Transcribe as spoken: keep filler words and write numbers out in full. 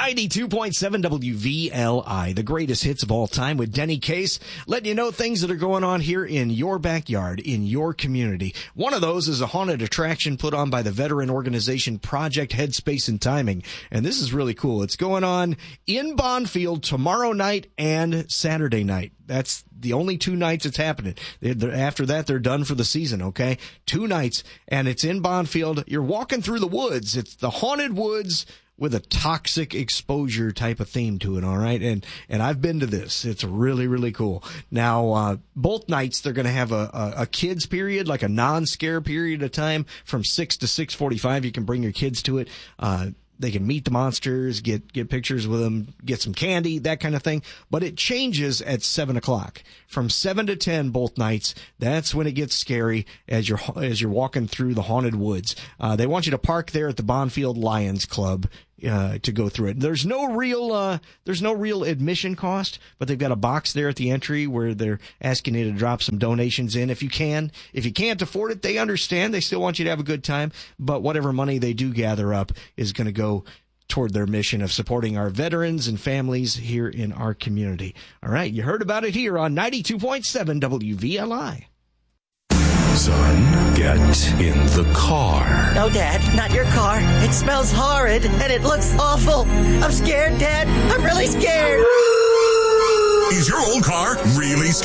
ninety-two point seven W V L I, the greatest hits of all time with Denny Case, letting you know things that are going on here in your backyard, in your community. One of those is a haunted attraction put on by the veteran organization Project Headspace and Timing. And this is really cool. It's going on in Bonfield tomorrow night and Saturday night. That's the only two nights it's happening. They're, after that, they're done for the season, okay? Two nights, and it's in Bonfield. You're walking through the woods. It's the haunted woods with a toxic exposure type of theme to it, all right? And and I've been to this. It's really, really cool. Now, uh, both nights, they're going to have a, a, a kids period, like a non-scare period of time from six to six forty-five. You can bring your kids to it. Uh They can meet the monsters, get get pictures with them, get some candy, that kind of thing. But it changes at seven o'clock. From seven to ten both nights, that's when it gets scary as you're as you're walking through the haunted woods. Uh, they want you to park there at the Bonfield Lions Club uh, to go through it. There's no real uh, there's no real admission cost, but they've got a box there at the entry where they're asking you to drop some donations in if you can. If you can't afford it, they understand. They still want you to have a good time, but whatever money they do gather up is going to go toward their mission of supporting our veterans and families here in our community. All right, you heard about it here on ninety-two point seven W V L I. Son, get in the car. No, Dad, not your car. It smells horrid, and it looks awful. I'm scared, Dad. I'm really scared. Is your old car really scared?